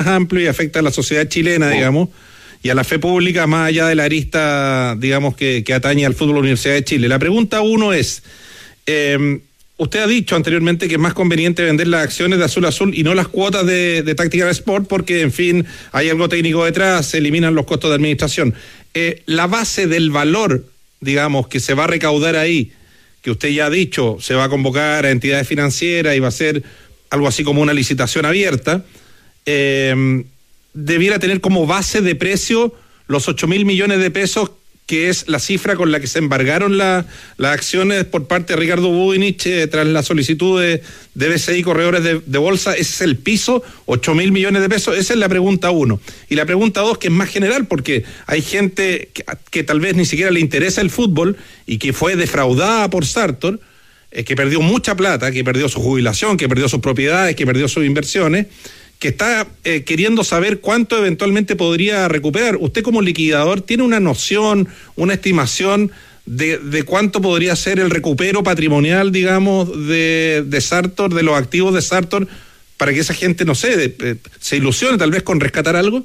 amplio y afecta a la sociedad chilena, digamos, y a la fe pública más allá de la arista, digamos, que atañe al fútbol Universidad de Chile. La pregunta 1 es, usted ha dicho anteriormente que es más conveniente vender las acciones de Azul Azul y no las cuotas de Tactical Sport porque, en fin, hay algo técnico detrás, se eliminan los costos de administración. La base del valor, digamos, que se va a recaudar ahí, que usted ya ha dicho, se va a convocar a entidades financieras y va a ser algo así como una licitación abierta, debiera tener como base de precio los 8.000 millones de pesos, que es la cifra con la que se embargaron las acciones por parte de Ricardo Budinich tras la solicitud de BCI Corredores de Bolsa. Ese es el piso, 8.000 millones de pesos. Esa es la pregunta 1. Y la pregunta 2, que es más general, porque hay gente que tal vez ni siquiera le interesa el fútbol y que fue defraudada por Sartor, que perdió mucha plata, que perdió su jubilación, que perdió sus propiedades, que perdió sus inversiones, que está queriendo saber cuánto eventualmente podría recuperar. Usted como liquidador tiene una noción, una estimación de cuánto podría ser el recupero patrimonial, digamos, de Sartor, de los activos de Sartor, para que esa gente, no sé, se ilusione tal vez con rescatar algo.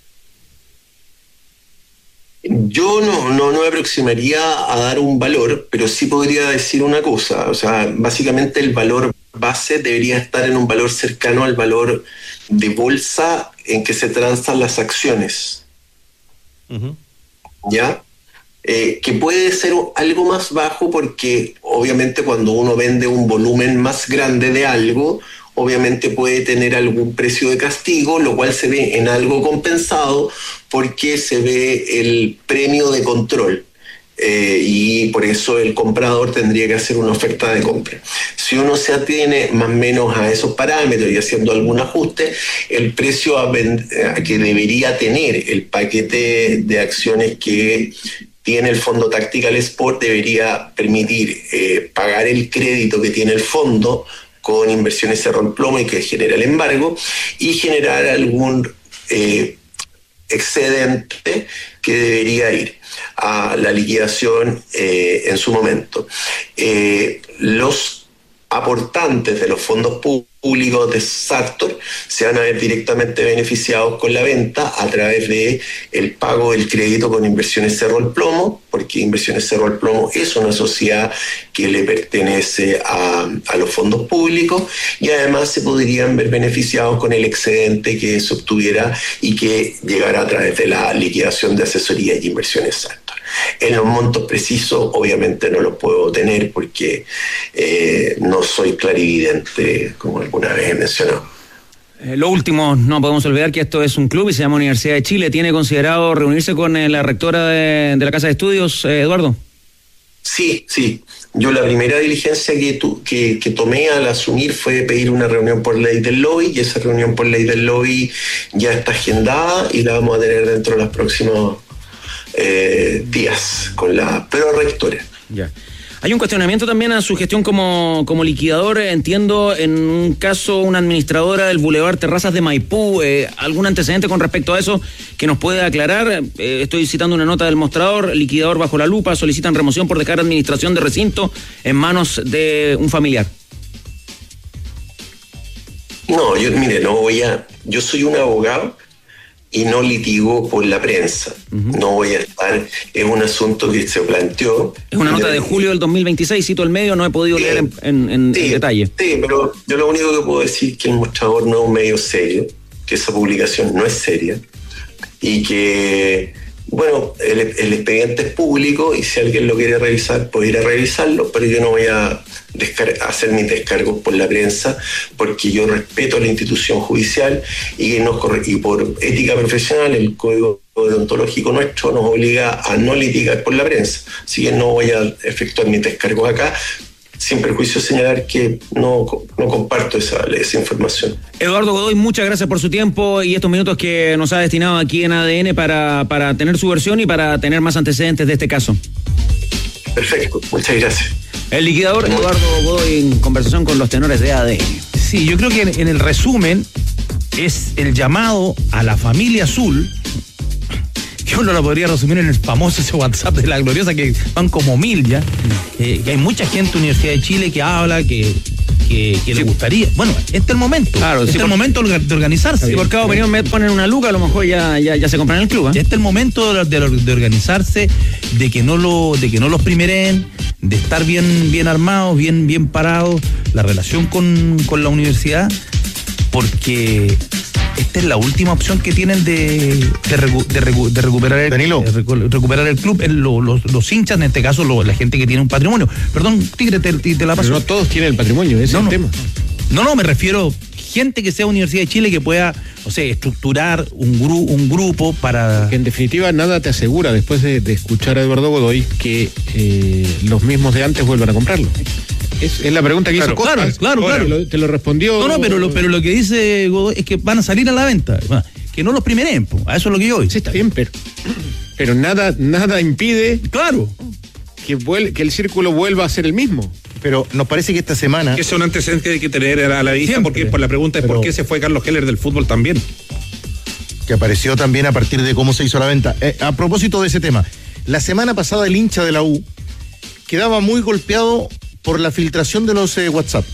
Yo no me aproximaría a dar un valor, pero sí podría decir una cosa. O sea, básicamente el valor base debería estar en un valor cercano al valor de bolsa en que se transan las acciones. Uh-huh. ¿Ya? Que puede ser algo más bajo porque obviamente cuando uno vende un volumen más grande de algo, obviamente puede tener algún precio de castigo, lo cual se ve en algo compensado porque se ve el premio de control. Y por eso el comprador tendría que hacer una oferta de compra. Si uno se atiene más o menos a esos parámetros y haciendo algún ajuste, el precio que debería tener el paquete de acciones que tiene el fondo Tactical Sport debería permitir pagar el crédito que tiene el fondo con Inversiones Cerro el Plomo y que genera el embargo y generar algún excedente que debería ir a la liquidación en su momento. Los aportantes de los fondos públicos de Sartor se van a ver directamente beneficiados con la venta a través de el pago del crédito con Inversiones Cerro el Plomo, porque Inversiones Cerro el Plomo es una sociedad que le pertenece a los fondos públicos y además se podrían ver beneficiados con el excedente que se obtuviera y que llegara a través de la liquidación de asesoría y inversiones Sartor. En los montos precisos obviamente no los puedo tener porque no soy clarividente, como alguna vez he mencionado. Lo último, no podemos olvidar que esto es un club y se llama Universidad de Chile. ¿Tiene considerado reunirse con la rectora de la Casa de Estudios, Eduardo? Sí. Yo la primera diligencia que tomé al asumir fue pedir una reunión por ley del lobby y esa reunión por ley del lobby ya está agendada y la vamos a tener dentro de los próximos días con la prorectora. Ya. Hay un cuestionamiento también a su gestión como liquidador. Entiendo, en un caso, una administradora del Boulevard Terrazas de Maipú. ¿Algún antecedente con respecto a eso que nos puede aclarar? Estoy citando una nota del Mostrador. Liquidador bajo la lupa. Solicitan remoción por dejar administración de recinto en manos de un familiar. No, yo soy un abogado y no litigo por la prensa. Uh-huh. No voy a estar, es un asunto que se planteó. Es una nota de julio del 2026, cito el medio, no he podido leer en detalle. Sí, pero yo lo único que puedo decir es que el Mostrador no es un medio serio, que esa publicación no es seria, y que, bueno, el expediente es público y si alguien lo quiere revisar, puede ir a revisarlo, pero yo no voy a hacer mis descargos por la prensa porque yo respeto a la institución judicial y por ética profesional el código deontológico nuestro nos obliga a no litigar por la prensa, así que no voy a efectuar mis descargos acá, sin perjuicio señalar que no comparto esa información. Eduardo Godoy, muchas gracias por su tiempo y estos minutos que nos ha destinado aquí en ADN para tener su versión y para tener más antecedentes de este caso. Perfecto, muchas gracias. El liquidador Eduardo Godoy en conversación con los tenores de ADN. Sí, yo creo que en el resumen es el llamado a la familia azul, que uno lo podría resumir en el famoso ese WhatsApp de la gloriosa, que van como 1000 ya, que hay mucha gente en la Universidad de Chile que habla, que le gustaría. Bueno, este es el momento. Claro, este es el momento de organizarse. Si por cada opinión me ponen una luca, a lo mejor ya se compran el club. Este es el momento de organizarse, de que no los primeren, de estar bien armados, bien parados, la relación con la universidad, porque esta es la última opción que tienen de recuperar el club, los hinchas, en este caso la gente que tiene un patrimonio. Perdón, Tigre, te la paso. Pero no todos tienen el patrimonio, ese es el tema. No, me refiero gente que sea Universidad de Chile que pueda, estructurar un grupo para... Que en definitiva nada te asegura, después de escuchar a Eduardo Godoy, que los mismos de antes vuelvan a comprarlo. Es la pregunta que hizo Costas. Claro. Te lo respondió. No, pero lo que dice Godoy es que van a salir a la venta. Bueno, que no los primeren, a eso es lo que yo voy. Sí, está bien, pero nada impide, claro, que el círculo vuelva a ser el mismo. Pero nos parece que esta semana... Es un antecedente que hay que tener a la vista, Siempre. porque por la pregunta es por qué se fue Carlos Heller del fútbol también. Que apareció también a partir de cómo se hizo la venta. A propósito de ese tema, la semana pasada el hincha de la U quedaba muy golpeado por la filtración de los WhatsApp.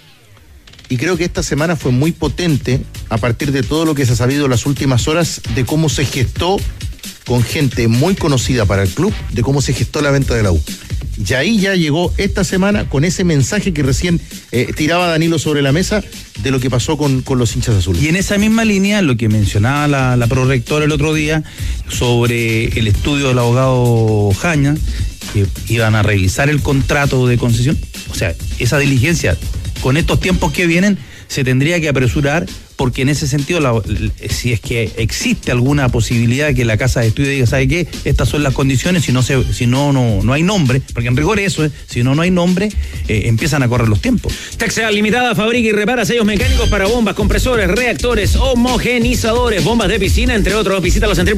Y creo que esta semana fue muy potente a partir de todo lo que se ha sabido en las últimas horas de cómo se gestó con gente muy conocida para el club, de cómo se gestó la venta de la U. Y ahí ya llegó esta semana con ese mensaje que recién tiraba Danilo sobre la mesa de lo que pasó con los hinchas azules. Y en esa misma línea, lo que mencionaba la prorectora el otro día sobre el estudio del abogado Jaña, que iban a revisar el contrato de concesión. O sea, esa diligencia, con estos tiempos que vienen, se tendría que apresurar, porque en ese sentido, si es que existe alguna posibilidad de que la casa de estudio diga, ¿sabe qué? Estas son las condiciones, si no hay nombre, porque en rigor eso es, si no hay nombre, empiezan a correr los tiempos. Texeal Limitada fabrica y repara sellos mecánicos para bombas, compresores, reactores, homogenizadores, bombas de piscina, entre otros. Visítalos en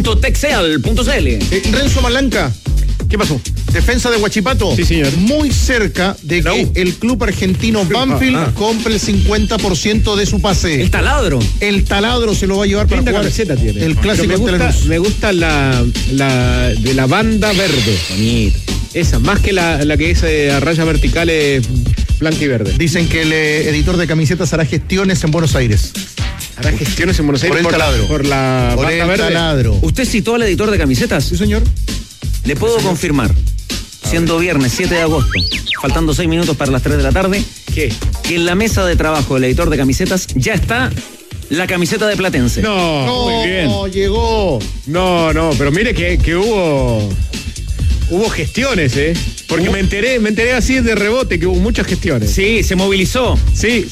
www.texeal.cl. Renzo Malanca. ¿Qué pasó? Defensa de Huachipato. Sí, señor. Muy cerca de que el club argentino Banfield compre el 50% de su pase. El taladro. El taladro se lo va a llevar para Linda jugar camiseta tiene. el clásico Pero ante Lanús. me gusta la de la banda verde. Bonito. Esa, más que la que es a rayas verticales blanca y verde. Dicen que el editor de camisetas hará gestiones en Buenos Aires. Hará gestiones en Buenos Aires Por el taladro. por la Por banda el verde. taladro. ¿Usted citó al editor de camisetas? Sí, señor. Le puedo confirmar, siendo viernes 7 de agosto, faltando 6 minutos para las 3 de la tarde, ¿Qué? que en la mesa de trabajo del editor de camisetas ya está la camiseta de Platense. No, muy bien. No, llegó. No, pero mire que hubo gestiones, porque me enteré así de rebote que hubo muchas gestiones. Sí, se movilizó. Sí.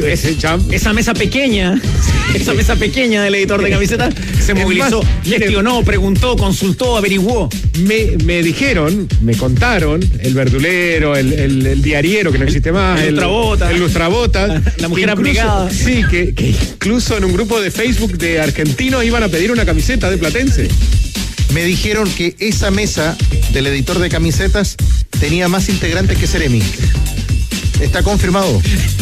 Esa mesa pequeña, esa mesa pequeña del editor de camisetas se movilizó, más, gestionó, preguntó, consultó, averiguó. Me dijeron, me contaron, el verdulero, el diariero que no existe más, el lustrabota, la mujer que incluso, abnegada. sí, que incluso en un grupo de Facebook de argentinos iban a pedir una camiseta de Platense. Me dijeron que esa mesa del editor de camisetas tenía más integrantes que Seremi. Está confirmado.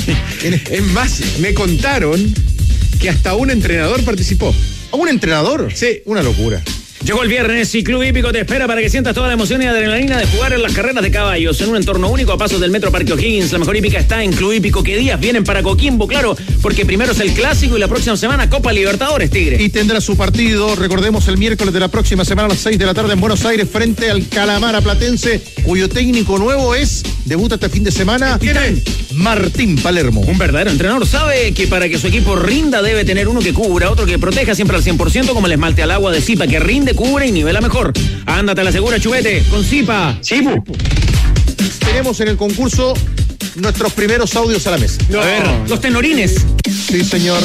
Es más, me contaron que hasta un entrenador participó. ¿A un entrenador? Sí. Una locura. Llegó el viernes y Club Hípico te espera para que sientas toda la emoción y adrenalina de jugar en las carreras de caballos en un entorno único a pasos del Metro Parque O'Higgins. La mejor hípica está en Club Hípico. ¿Qué días vienen para Coquimbo? Claro, porque primero es el Clásico y la próxima semana Copa Libertadores, Tigre. Y tendrá su partido, recordemos, el miércoles de la próxima semana a las 6 de la tarde en Buenos Aires frente al Calamara Platense, cuyo técnico nuevo debuta este fin de semana, Martín Palermo. Un verdadero entrenador sabe que para que su equipo rinda debe tener uno que cubra, otro que proteja siempre al 100%, como el esmalte al agua de Zipa, que rinde, cubre y nivela mejor. Ándate a la segura, Chubete, con Zipa. Tenemos en el concurso nuestros primeros audios a la mesa. A ver, los tenorines. Sí, señor.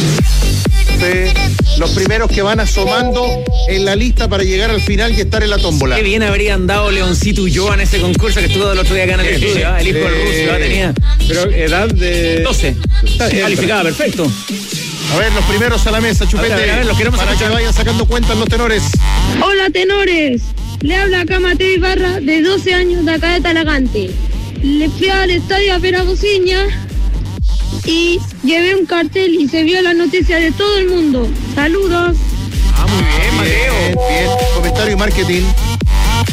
Los primeros que van asomando en la lista para llegar al final y estar en la tómbola. Qué bien habrían dado Leoncito y yo en ese concurso que estuvo el otro día acá en el estudio. El hijo del ruso tenía Pero edad de 12. Está bien. Calificada, perfecto. A ver, los primeros a la mesa, Chupete. A ver, los queremos para escuchar. que vayan sacando cuentas los tenores. Hola tenores, le habla acá Mateo Ibarra de 12 años de acá de Talagante. Le fui al estadio a ver a Bociña y llevé un cartel y se vio la noticia de todo el mundo. Saludos. Muy bien, Mateo. Bien. Comentario y marketing.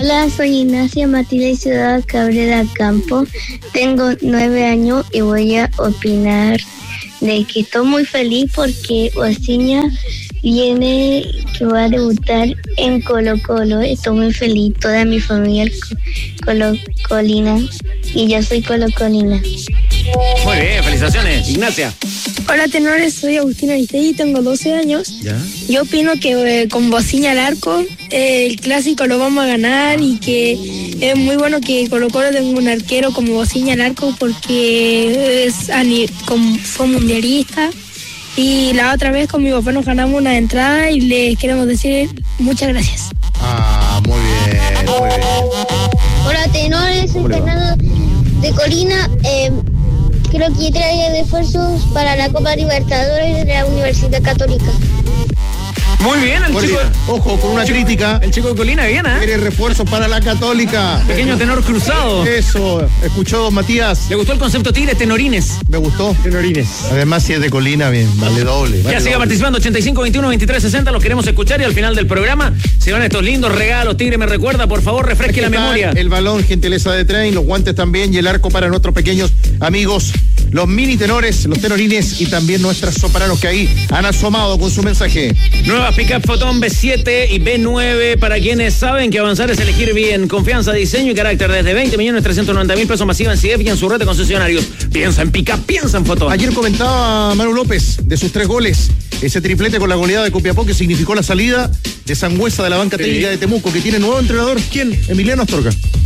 Hola, soy Ignacia Matilde Ciudad Cabrera Campo. Tengo 9 años y voy a opinar de que estoy muy feliz porque Osiña viene, que va a debutar en Colo Colo. Estoy muy feliz, toda mi familia es colocolina y yo soy colocolina. Muy bien, felicitaciones, Ignacia. Hola, tenores, soy Agustina Aristegui, tengo 12 años. ¿Ya? Yo opino que con Bociña al arco, el clásico lo vamos a ganar y que es muy bueno que Colo Colo tenga un arquero como Bociña al arco porque fue mundialista. Y la otra vez con mi papá nos ganamos una entrada y les queremos decir muchas gracias. Muy bien, muy bien. Hola, tenores, soy Fernando de Colina. Creo que trae esfuerzos para la Copa Libertadores de la Universidad Católica. Muy bien, el chico. Ojo, con una crítica. El chico de Colina, bien, ¿eh? Quiere refuerzo para la Católica. Pequeño tenor cruzado. Eso, escuchó don Matías. ¿Le gustó el concepto tigre? Tenorines. Me gustó. Tenorines. Además, si es de Colina, bien, vale doble. Ya siga participando, 85 21 23 60, los queremos escuchar y al final del programa se van estos lindos regalos. Tigre me recuerda, por favor, refresque la memoria. El balón, gentileza de Train, los guantes también y el arco para nuestros pequeños amigos, los mini tenores, los tenorines y también nuestras sopranos que ahí han asomado con su mensaje. Nuevas pick-up Fotón B7 y B9 para quienes saben que avanzar es elegir bien. Confianza, diseño y carácter desde 20.390.000 pesos masiva en CIEF y en su red de concesionarios. Piensa en pick-up, piensa en Fotón. Ayer comentaba Manu López de sus 3 goles, ese triplete con la goleada de Copiapó que significó la salida de Sangüesa de la banca técnica de Temuco, que tiene nuevo entrenador. ¿Quién? Emiliano Astorga.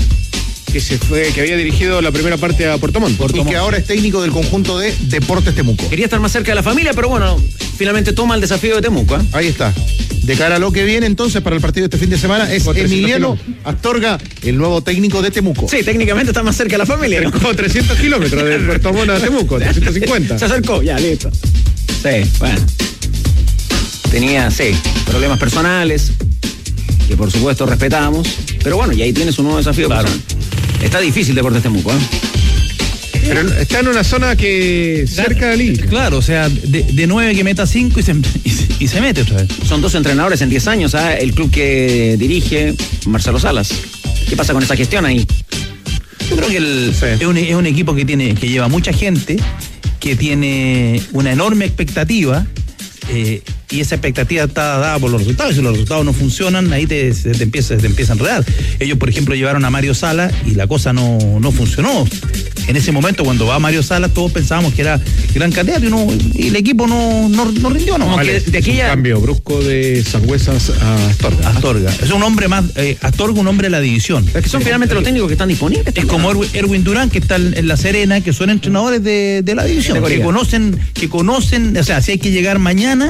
Que había dirigido la primera parte a Puerto Montt. Y que ahora es técnico del conjunto de Deportes Temuco. Quería estar más cerca de la familia, pero bueno, finalmente toma el desafío de Temuco. Ahí está. De cara a lo que viene entonces para el partido de este fin de semana es Emiliano Astorga, el nuevo técnico de Temuco. Sí, técnicamente está más cerca de la familia. Como 300 kilómetros de Puerto Montt a Temuco, 350. Se acercó, ya, listo. Sí, bueno. Tenía, problemas personales, que por supuesto respetamos, pero bueno, y ahí tienes un nuevo desafío. Claro. Está difícil Deportes Temuco, Pero está en una zona que cerca del Inca. Claro, o sea, de 9 que meta 5 y se mete otra vez. Son 2 entrenadores en 10 años, el club que dirige Marcelo Salas. ¿Qué pasa con esa gestión ahí? Yo creo que es un equipo que lleva mucha gente, que tiene una enorme expectativa. Y esa expectativa está dada por los resultados. Si los resultados no funcionan, ahí se te empieza a enredar. Ellos, por ejemplo, llevaron a Mario Sala y la cosa no funcionó. En ese momento, cuando va Mario Sala, todos pensábamos que era gran candidato y el equipo no rindió. No. Vale, de aquella... Un cambio brusco de Sangüesa a Astorga. Astorga. Es un hombre más... Astorga, un hombre de la división. Es que son finalmente los técnicos que están disponibles. Es como Erwin Durán, que está en La Serena, que son entrenadores de la división. Que conocen, o sea, si hay que llegar mañana,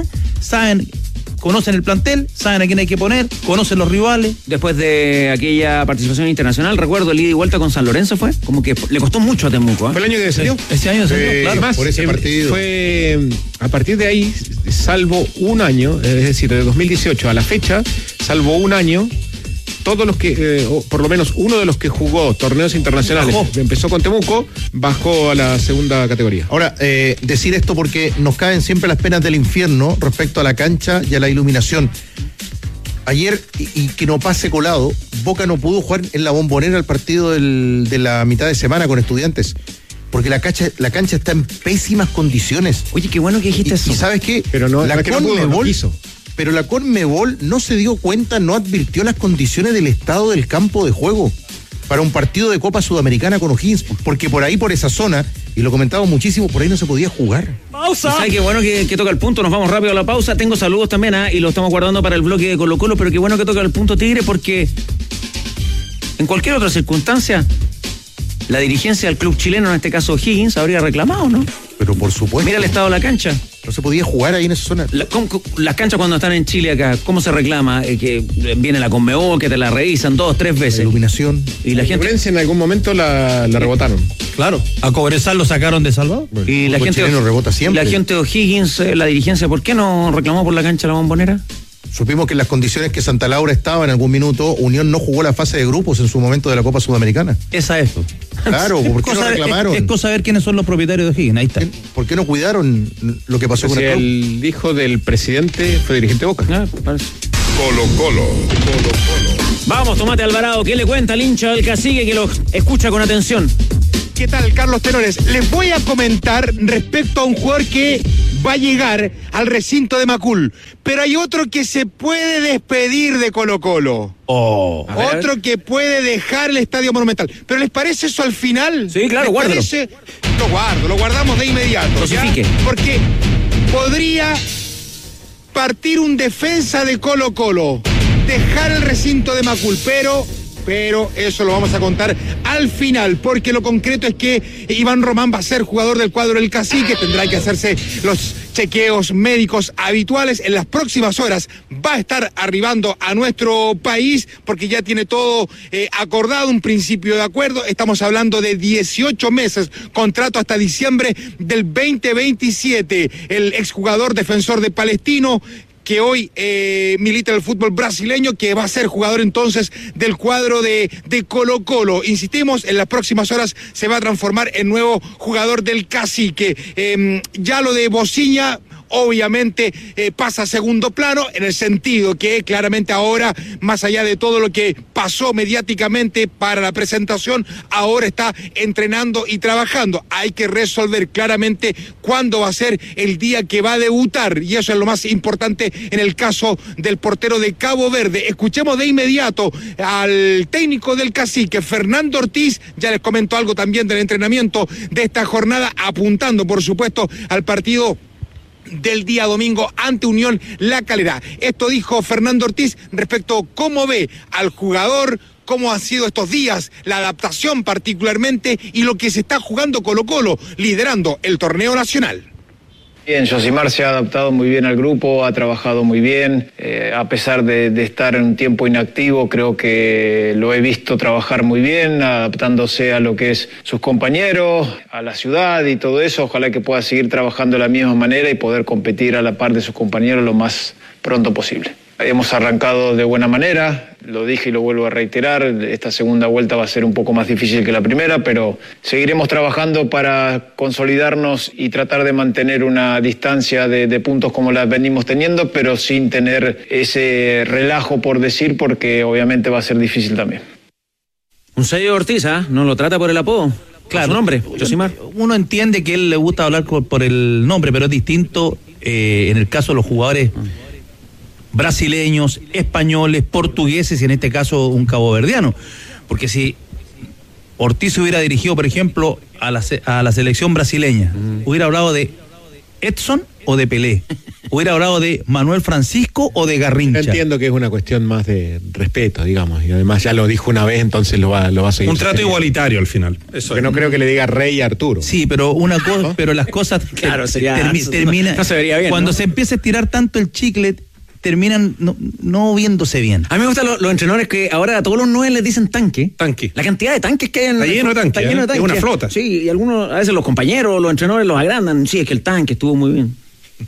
conocen el plantel, saben a quién hay que poner, conocen los rivales. Después de aquella participación internacional, recuerdo el ida y vuelta con San Lorenzo fue, como que le costó mucho a Temuco. ¿Fue el año que descendió? Ese año descendió, claro. Más, por ese partido. Fue, a partir de ahí, salvo un año, es decir, de 2018 a la fecha, salvo un año, todos los que, por lo menos uno de los que jugó torneos internacionales, empezó con Temuco, bajó a la segunda categoría. Ahora, decir esto porque nos caen siempre las penas del infierno respecto a la cancha y a la iluminación. Ayer, y que no pase colado, Boca no pudo jugar en la Bombonera el partido de la mitad de semana con Estudiantes. Porque la cancha está en pésimas condiciones. Oye, qué bueno que dijiste eso. ¿Y sabes qué? Pero la Conmebol hizo. Pero la Conmebol no se dio cuenta, no advirtió las condiciones del estado del campo de juego para un partido de Copa Sudamericana con O'Higgins, porque por ahí, por esa zona, y lo comentamos muchísimo, por ahí no se podía jugar. ¡Pausa! ¿Sabes qué bueno que toca el punto? Nos vamos rápido a la pausa. Tengo saludos también, y lo estamos guardando para el bloque de Colo Colo, pero qué bueno que toca el punto, Tigre, porque en cualquier otra circunstancia, la dirigencia del club chileno, en este caso O'Higgins, habría reclamado, ¿no? Pero por supuesto. Mira el estado de la cancha. No se podía jugar ahí en esa zona. Las canchas cuando están en Chile acá, ¿cómo se reclama? Que viene la Conmebol, que te la revisan 2, 3 veces. La iluminación. Y la gente en algún momento la rebotaron. Claro. A Cobresal lo sacaron de Salvador. Bueno, y la gente rebota siempre. La gente de O'Higgins, la dirigencia, ¿por qué no reclamó por la cancha la Bombonera? Supimos que en las condiciones que Santa Laura estaba en algún minuto, Unión no jugó la fase de grupos en su momento de la Copa Sudamericana. Esa es. Claro, ¿por qué no reclamaron? Es cosa ver quiénes son los propietarios de O'Higgins, ahí está. ¿Por qué no cuidaron lo que pasó con el club? El hijo del presidente fue dirigente de Boca. Parece. Colo Colo. Vamos, Tomate Alvarado, ¿qué le cuenta el hincha del Cacique que lo escucha con atención? ¿Qué tal, Carlos Tenores? Les voy a comentar respecto a un jugador que va a llegar al recinto de Macul, pero hay otro que se puede despedir de Colo-Colo. Otro que puede dejar el Estadio Monumental. ¿Pero les parece eso al final? Sí, claro, guárdalo. Lo guardamos de inmediato. Cosifique. ¿Ya? Porque podría partir un defensa de Colo-Colo, dejar el recinto de Macul, pero eso lo vamos a contar al final, porque lo concreto es que Iván Román va a ser jugador del cuadro del Cacique, tendrá que hacerse los chequeos médicos habituales. En las próximas horas va a estar arribando a nuestro país, porque ya tiene todo acordado, un principio de acuerdo. Estamos hablando de 18 meses, contrato hasta diciembre del 2027. El exjugador defensor de Palestino, que hoy milita en el fútbol brasileño, que va a ser jugador entonces del cuadro de Colo-Colo. Insistimos, en las próximas horas se va a transformar en nuevo jugador del Cacique. Ya lo de Bociña obviamente pasa a segundo plano, en el sentido que claramente ahora, más allá de todo lo que pasó mediáticamente para la presentación, ahora está entrenando y trabajando. Hay que resolver claramente cuándo va a ser el día que va a debutar, y eso es lo más importante en el caso del portero de Cabo Verde. Escuchemos de inmediato al técnico del Cacique, Fernando Ortiz. Ya les comento algo también del entrenamiento de esta jornada, apuntando por supuesto al partido del día domingo ante Unión La Calera. Esto dijo Fernando Ortiz respecto a cómo ve al jugador, cómo han sido estos días, la adaptación particularmente, y lo que se está jugando Colo-Colo, liderando el torneo nacional. Bien, Josimar se ha adaptado muy bien al grupo, ha trabajado muy bien, a pesar de estar en un tiempo inactivo, creo que lo he visto trabajar muy bien, adaptándose a lo que es sus compañeros, a la ciudad y todo eso. Ojalá que pueda seguir trabajando de la misma manera y poder competir a la par de sus compañeros lo más pronto posible. Hemos arrancado de buena manera, lo dije y lo vuelvo a reiterar, esta segunda vuelta va a ser un poco más difícil que la primera, pero seguiremos trabajando para consolidarnos y tratar de mantener una distancia de puntos como la venimos teniendo, pero sin tener ese relajo por decir, porque obviamente va a ser difícil también. Un sello de Ortiz, no lo trata por el apodo. Claro, su nombre, Josimar. Uno entiende que a él le gusta hablar por el nombre, pero es distinto en el caso de los jugadores brasileños, españoles, portugueses y en este caso un caboverdiano. Porque si Ortiz se hubiera dirigido, por ejemplo, a la selección brasileña, hubiera hablado de Edson o de Pelé, hubiera hablado de Manuel Francisco o de Garrincha. Entiendo que es una cuestión más de respeto, digamos, y además ya lo dijo una vez, entonces lo va a seguir. Un trato igualitario al final. Eso que no creo que le diga Rey Arturo. Sí, pero una cosa, pero las cosas claro, termina no se vería bien. Cuando se empieza a estirar tanto el chicle, terminan no viéndose bien. A mí me gustan los entrenadores que ahora a todos los 9 les dicen tanque. Tanque. La cantidad de tanques que hay en... Está lleno de tanques. Está lleno de tanques. Es una flota. Sí, y algunos, a veces los compañeros, los entrenadores los agrandan. Sí, es que el tanque estuvo muy bien.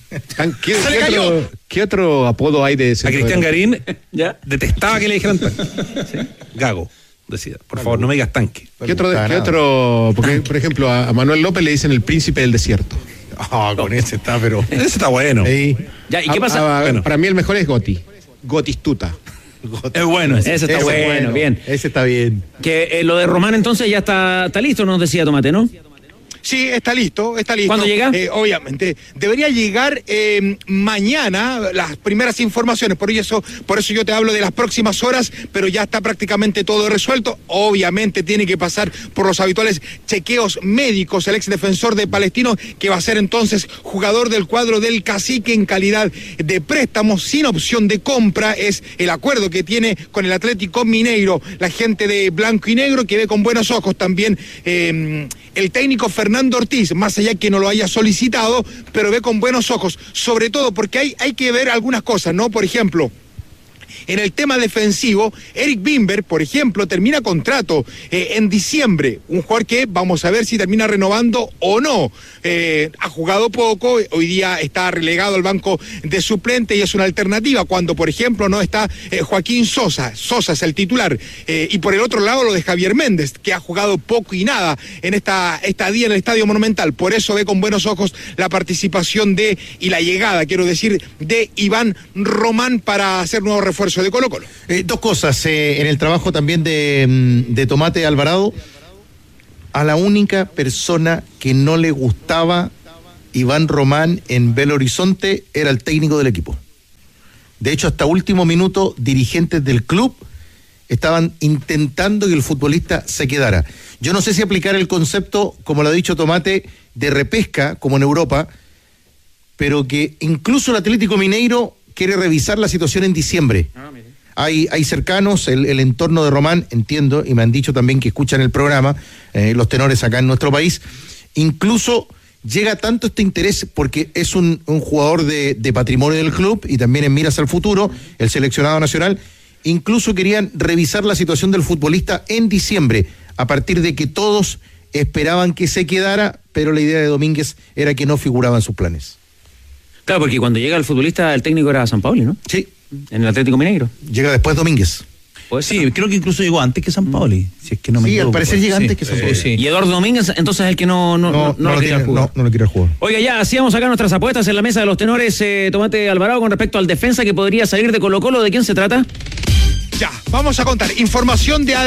¿Qué otro apodo hay de ese? A Cristian Garín ¿Ya? detestaba que le dijeran tanque. ¿Sí? Gago decía, por favor, no me digas tanque. ¿Qué otro? Porque, por ejemplo, a Manuel López le dicen el príncipe del desierto. Con ese está, pero... Ese está bueno. Ya, ¿y qué pasa? Bueno, para mí el mejor es Gotistuta. Es bueno. Ese está bueno, bien. Ese está bien. Que lo de Román entonces ya está listo, nos decía Tomate, ¿no? Sí, está listo. ¿Cuándo llega? Obviamente. Debería llegar mañana las primeras informaciones, por eso yo te hablo de las próximas horas, pero ya está prácticamente todo resuelto. Obviamente tiene que pasar por los habituales chequeos médicos el ex defensor de Palestino, que va a ser entonces jugador del cuadro del Cacique en calidad de préstamo, sin opción de compra. Es el acuerdo que tiene con el Atlético Mineiro, la gente de Blanco y Negro, que ve con buenos ojos también el técnico Fernando Ortiz, más allá que no lo haya solicitado, pero ve con buenos ojos, sobre todo porque hay que ver algunas cosas, ¿no? Por ejemplo, en el tema defensivo, Eric Bimber, por ejemplo, termina contrato en diciembre. Un jugador que vamos a ver si termina renovando o no. Ha jugado poco, hoy día está relegado al banco de suplente y es una alternativa. Cuando, por ejemplo, no está Joaquín Sosa. Sosa es el titular. Y por el otro lado, lo de Javier Méndez, que ha jugado poco y nada en esta día en el Estadio Monumental. Por eso ve con buenos ojos la participación y la llegada, quiero decir, de Iván Román para hacer nuevos refuerzos refuerzo de Colo-Colo. Dos cosas, en el trabajo también de Tomate Alvarado, a la única persona que no le gustaba Iván Román en Belo Horizonte era el técnico del equipo. De hecho, hasta último minuto, dirigentes del club estaban intentando que el futbolista se quedara. Yo no sé si aplicar el concepto, como lo ha dicho Tomate, de repesca, como en Europa, pero que incluso el Atlético Mineiro quiere revisar la situación en diciembre. Hay cercanos, el entorno de Román, entiendo, y me han dicho también que escuchan el programa, los tenores acá en nuestro país, incluso llega tanto este interés porque es un jugador de patrimonio del club y también en miras al futuro, el seleccionado nacional. Incluso querían revisar la situación del futbolista en diciembre, a partir de que todos esperaban que se quedara, pero la idea de Domínguez era que no figuraba en sus planes. Claro, porque cuando llega el futbolista, el técnico era Sampaoli, ¿no? Sí. En el Atlético Mineiro. Llega después Domínguez. Sí, creo que incluso llegó antes que Sampaoli, si es que no me equivoco. Sí, al parecer llega antes que Sampaoli. Sí. Y Eduardo Domínguez, entonces es el que no lo quiere jugar. No lo quiere jugar. Oiga, ya hacíamos acá nuestras apuestas en la mesa de los tenores, Tomate Alvarado, con respecto al defensa que podría salir de Colo-Colo. ¿De quién se trata? Ya, vamos a contar. Información de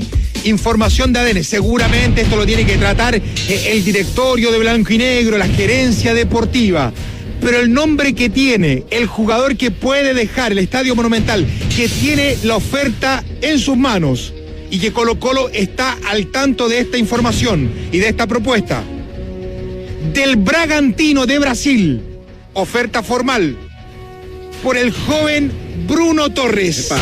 ADN. Seguramente esto lo tiene que tratar el directorio de Blanco y Negro, la gerencia deportiva. Pero el nombre que tiene, el jugador que puede dejar el Estadio Monumental, que tiene la oferta en sus manos y que Colo-Colo está al tanto de esta información y de esta propuesta. Del Bragantino de Brasil, oferta formal por el joven Bruno Torres. Epa.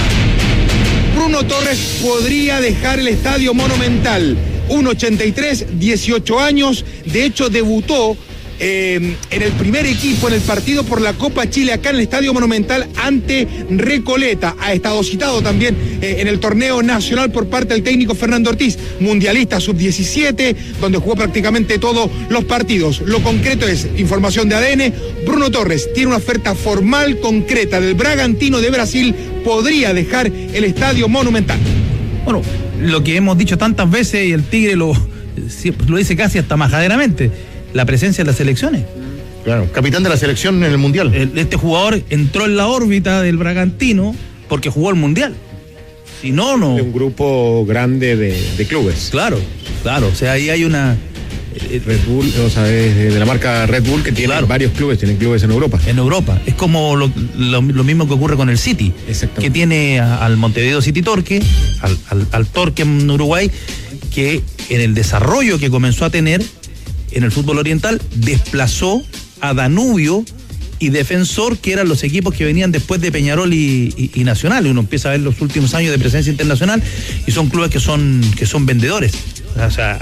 Bruno Torres podría dejar el Estadio Monumental. 1.83, 18 años, de hecho debutó en el primer equipo en el partido por la Copa Chile acá en el Estadio Monumental ante Recoleta. Ha estado citado también en el torneo nacional por parte del técnico Fernando Ortiz, mundialista sub-17, donde jugó prácticamente todos los partidos. Lo concreto es información de ADN. Bruno Torres tiene una oferta formal concreta del Bragantino de Brasil, podría dejar el Estadio Monumental. Bueno, lo que hemos dicho tantas veces y el Tigre lo dice casi hasta majaderamente, la presencia de las selecciones. Claro, capitán de la selección en el Mundial. Este jugador entró en la órbita del Bragantino porque jugó el Mundial. Si no, no. De un grupo grande de clubes. Claro. O sea, ahí hay una... Red Bull, o sea, es de la marca Red Bull, que tiene varios clubes, tienen clubes en Europa. En Europa. Es como lo mismo que ocurre con el City, que tiene al Montevideo City Torque, al Torque en Uruguay, que en el desarrollo que comenzó a tener en el fútbol oriental, desplazó a Danubio y Defensor, que eran los equipos que venían después de Peñarol y Nacional. Uno empieza a ver los últimos años de presencia internacional y son clubes que son vendedores. O sea,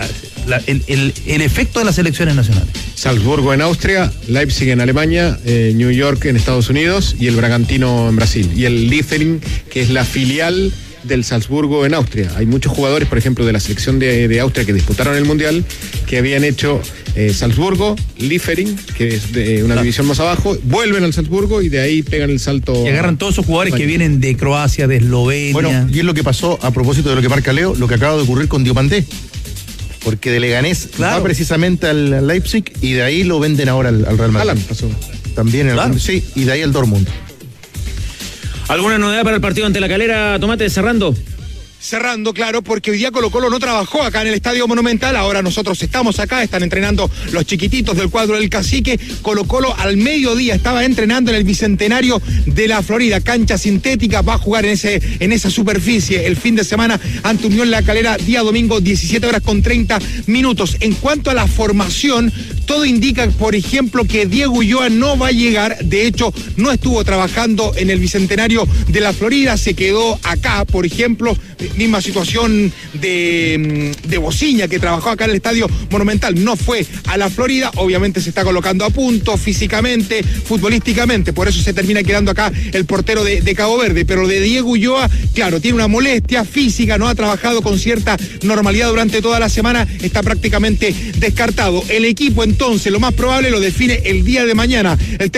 el efecto de las selecciones nacionales. Salzburgo en Austria, Leipzig en Alemania, New York en Estados Unidos y el Bragantino en Brasil. Y el Liefering, que es la filial del Salzburgo en Austria. Hay muchos jugadores, por ejemplo, de la selección de Austria que disputaron el Mundial, que habían hecho Salzburgo, Liefering, que es de una división más abajo, vuelven al Salzburgo y de ahí pegan el salto. Y agarran todos esos jugadores que vienen de Croacia, de Eslovenia. Bueno, y es lo que pasó, a propósito de lo que marca Leo, lo que acaba de ocurrir con Diomandé. Porque de Leganés va precisamente al Leipzig y de ahí lo venden ahora al Real Madrid. Alan pasó. También sí, y de ahí al Dortmund. ¿Alguna novedad para el partido ante La Calera, Tomate, cerrando? Cerrando, claro, porque hoy día Colo-Colo no trabajó acá en el Estadio Monumental. Ahora nosotros estamos acá, están entrenando los chiquititos del cuadro del Cacique. Colo-Colo al mediodía estaba entrenando en el Bicentenario de la Florida, cancha sintética, va a jugar en esa superficie el fin de semana ante Unión La Calera, día domingo, 17:30. En cuanto a la formación, todo indica, por ejemplo, que Diego Ulloa no va a llegar. De hecho, no estuvo trabajando en el Bicentenario de la Florida, se quedó acá, por ejemplo. Misma situación de Bociña, que trabajó acá en el Estadio Monumental, no fue a la Florida. Obviamente se está colocando a punto físicamente, futbolísticamente, por eso se termina quedando acá el portero de Cabo Verde. Pero de Diego Ulloa, claro, tiene una molestia física, no ha trabajado con cierta normalidad durante toda la semana, está prácticamente descartado. El equipo entonces, lo más probable, lo define el día de mañana.